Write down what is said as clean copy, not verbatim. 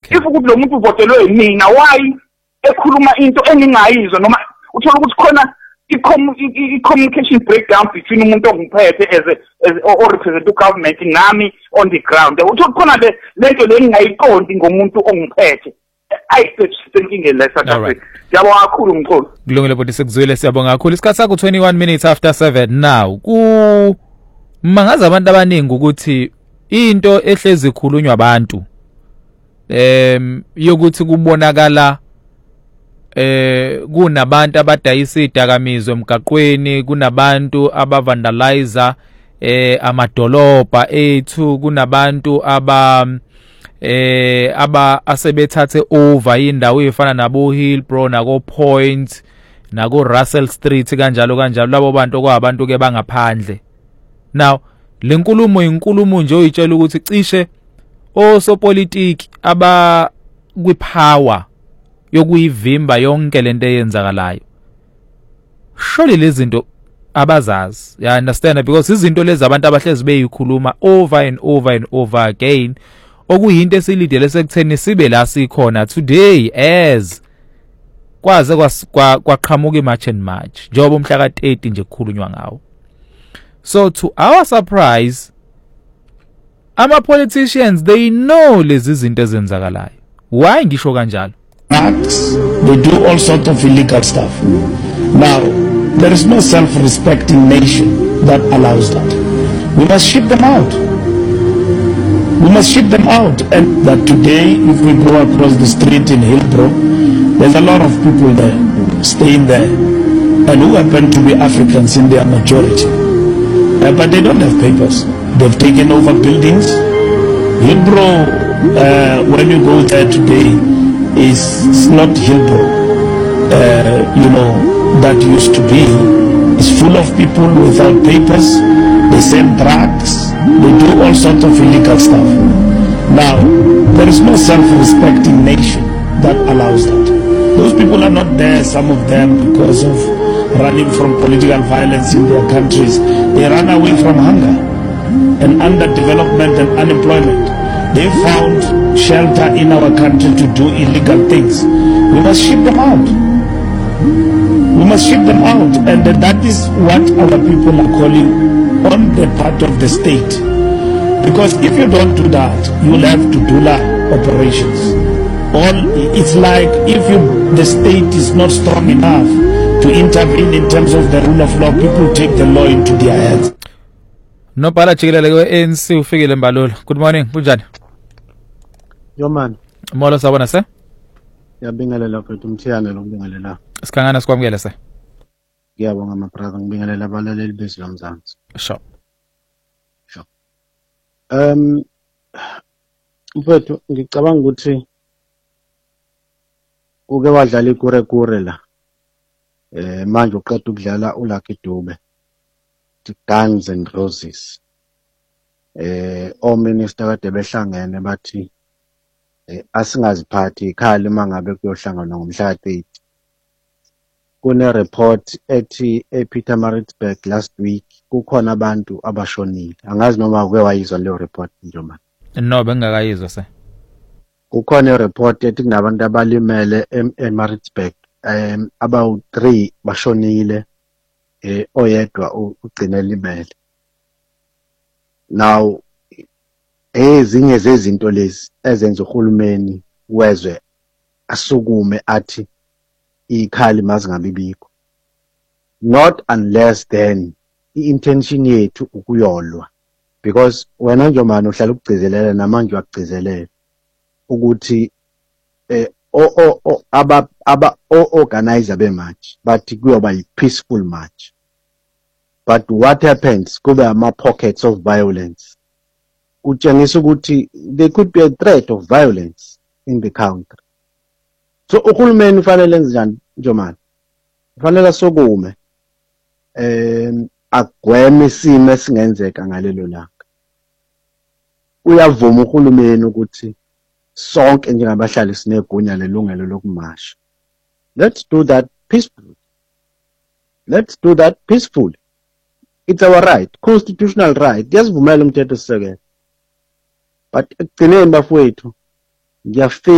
if ukuthi lo muntu uvotelwe yimina why ekhuluma into engingayizwa noma uthola ukuthi khona i-communication breakdown between umuntu ongiphethe as or represent government nami on the ground uthola khona lento lengingayiqondi ngomuntu ongiphethe ayisebenzile la South Africa yabo kakhulu ngixolo kulungile bodi sekuzwile siyabonga kakhulu isikhathi sakho 21 minutes after 7 now mangaza abantu abaningi ukuthi into ehlezi ikhulunywa abantu yokuthi kubonakala kunabantu abadayisa idakamizwe emgaqweni kunabantu abavandalizer amadolobha ethu kunabantu asebethathe over indawo efana nabo Hillbrow nako Point nako Russell Street kanjalo labo bantu kwabantu ke bangaphandle now lenkulumo inkulumo nje oyitshela ukuthi cishe osopolitiki aba kwipower yokuyivimba yonke lento eyenzakalayo surely lezi zinto abazazi you understand because izinto lezi abantu abahlezi beyikhuluma over and over and over again okuyinto esilidele sekutheni sibe la sikhona today as kwaze kwaqhamuka iMarch and March njengoba umhla ka30 nje kukhulunywa ngawo. So to our surprise ama politicians they know lezi zinto ezenzakalayo. Why ngisho kanjalo? Acts, they do all sorts of illegal stuff. Now, there is no self-respecting nation that allows that. We must ship them out. We must ship them out. And that today, if we go across the street in Hillbrow, there's a lot of people there, staying there, and who happen to be Africans in their majority. But they don't have papers. They've taken over buildings. Hillbrow, when you go there today, is not Hillbrow, that used to be. It's full of people without papers. They sell drugs. They do all sorts of illegal stuff. Now, there is no self-respecting nation that allows that. Those people are not there, some of them, because of running from political violence in their countries. They run away from hunger and underdevelopment and unemployment. They found shelter in our country to do illegal things. We must ship them out. We must ship them out. And that is what our people are calling on the part of the state. Because if you don't do that, you will have to do operations. It's like if the state is not strong enough to intervene in terms of the rule of law, people take the law into their hands. No pala chikelele kwe ANC ufikile Mbalula. Good morning, kunjani? Yo man. Molo sabona se? Ngiyabingelela mfethu Mthiyane lo ngibingelela. Sikhangana sikwamukele se. Ngiyabonga my brother ngibingelela abalaleli bezwi lomzansi. Sure. Mfethu ngicabanga ukuthi uke wadlala ikure la. Manje uqeda ukudlala uLucky Dube. Guns and Roses. Ominister kade behlangene bathi asingaziphathi ikhali mangabe kuyohlangana ngomhla ka30. Kune report ethi ePietermaritzburg last week kukhona abantu abashonile. Angazi noma uke wayizwa leyo report njengoba. No bengakayizwa se. Kukhona report ethi kunabantu abalimele eMaritzburg about 3 bashonile. Oyedwa ugcina limele. Now ezinye zezinto lezi ezenza uhulumeni wezwe asukume athi ikhali mazingabibikho. Not unless then intention yethu ukuyolwa, because wena nje manje uhlala ukugcizelela namanje uyagcizelela ukuthi organizer bematch bathi kuyoba peaceful march. But what happens kube ama pockets of violence. Utshengisa ukuthi there could be a threat of violence in the country. So uhulumeni ufanele enze njani njomani? Ufanele sokume agweme isimo esingenzeka ngalelo langa. Uyavuma uhulumeni ukuthi sonke njengabahlali sinegunya lelungelo lokumasha. Let's do that peacefully. Let's do that peacefully. It's our right, constitutional right. Yasivumela umthetho sisekelo. But ekugcineni bafowethu ngiyafika